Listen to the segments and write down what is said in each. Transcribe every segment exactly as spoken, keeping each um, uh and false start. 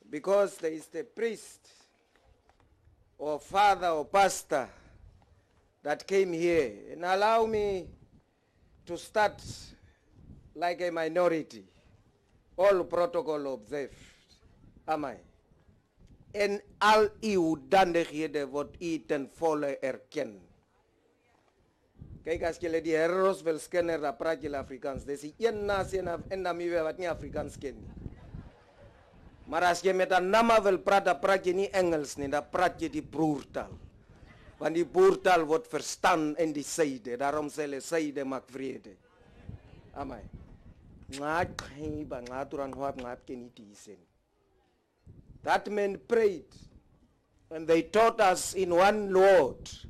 because there is the priest or father or pastor that came here, and allow me to start like a minority, all protocol observed. Am I? En al uw dandighede wordt u ten volle erkennen. Kijk, als je die herros wil scannen, dan praat je Afrikaans. Dus die één natie in Namibië wat niet Afrikaans kent. Maar als je met een nama wil praten, dan praat je niet Engels, nie, dan praat je die broertaal. Want die broertaal wordt verstaan in die zijde. Daarom zullen zijde maakt vrede. Amai. That man prayed, and they taught us in one Lord.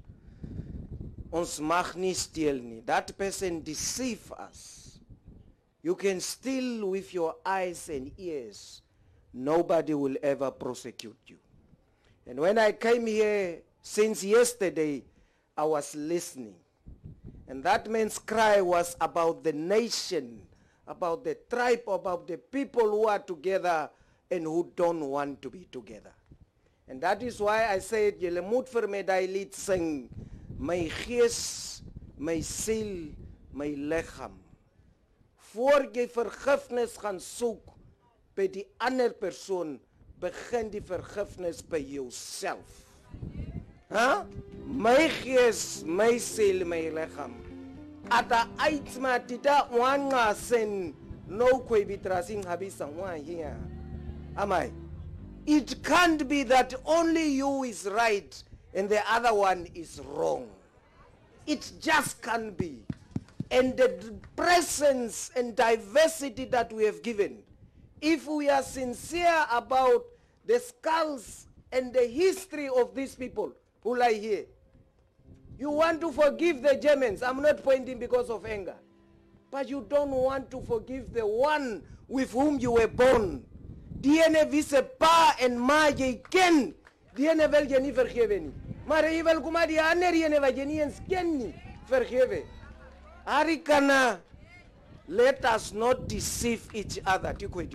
Ons mag nie steel nie. That person deceive us. You can steal with your eyes and ears. Nobody will ever prosecute you. And when I came here, since yesterday, I was listening. And that man's cry was about the nation, about the tribe, about the people who are together and who don't want to be together. And that is why I said, julle moet vir my die lied sing, my gees, my siel, my lichaam. Voor jy vergifnis gaan soek by die ander persoon, begin die vergifnis by jouself. Huh? My gees, my siel, my lichaam. Ata aitma tita wanga sen no kwe bitrasing habisa wa here. Am I? It can't be that only you is right and the other one is wrong. It just can't be. And the presence and diversity that we have given, if we are sincere about the skulls and the history of these people who lie here, you want to forgive the Germans. I'm not pointing because of anger. But you don't want to forgive the one with whom you were born. Die ene wie se pa en ma jy ken, die ene wil jy nie vergewe nie. Maar jy wil kom maar die ander ene wat jy nie eens ken nie, vergewe. Arikana, let us not deceive each other.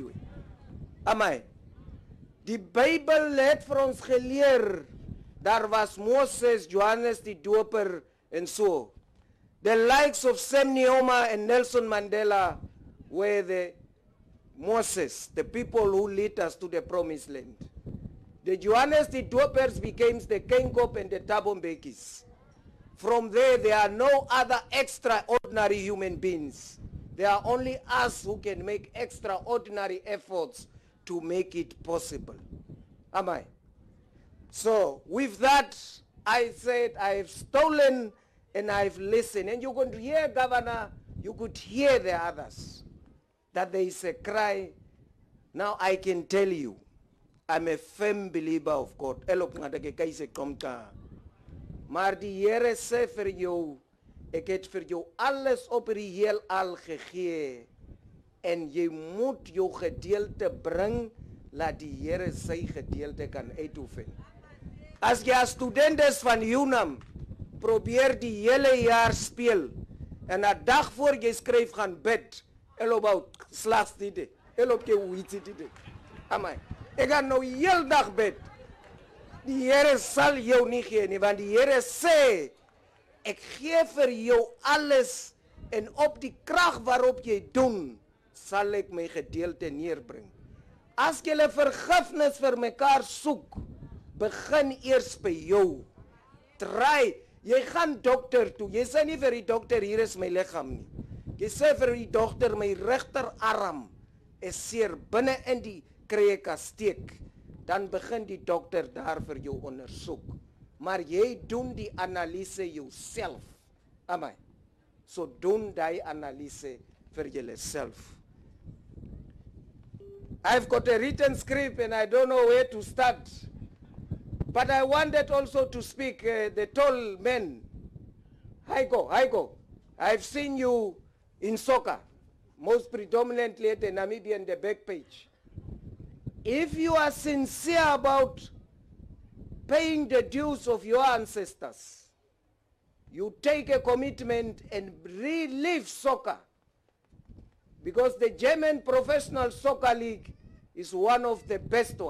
Am I? Die Bijbel het vir ons geleer, daar was Moses, Johannes die Doper en so. The likes of Sam Nujoma and Nelson Mandela were the Moses, the people who lead us to the promised land. The Johannes the Dopers became the Kenkop and the Thabo Mbekis. From there, there are no other extraordinary human beings. There are only us who can make extraordinary efforts to make it possible. Am I? So, with that, I said I've stolen and I've listened. And you could hear, Governor, you could hear the others, that there is a cry. Now I can tell you, I'm a firm believer of God. Maar die Here sê vir jou, ek het vir jou alles op die heelal gegee, en jy moet jou gedeelte bring, laat die Here sy gedeelte kan uitoefen. As jy as student is van UNAM, probeer die hele jaar speel, en 'n dag voor jy skryf gaan bid, elobou slags dit, elop jy uitsit dit. Amai, ek gaan nou heel dag bid. Die Here sal jou nie gee nie, want die Here sê, ek gee vir jou alles, en op die krag waarop jy doen, sal ek my gedeelte neerbring. As jy vergifnis vir mekaar soek, begin eers by jou. Try, jy gaan dokter toe, jy sê nie vir die dokter, hier is my lichaam nie. Jy sê vir die dokter, my regterarm is seer binne in die kreeka steek. Dan begin die dokter daar vir jou ondersoek. Maar jy doen die analise jouself. Amai. So doen die analise vir jouself. I've got a written script and I don't know where to start. But I wanted also to speak uh, the tall men. Heiko, Heiko, I've seen you in soccer, most predominantly at the Namibian, the back page. If you are sincere about paying the dues of your ancestors, you take a commitment and relive soccer. Because the German Professional Soccer League is one of the best ones.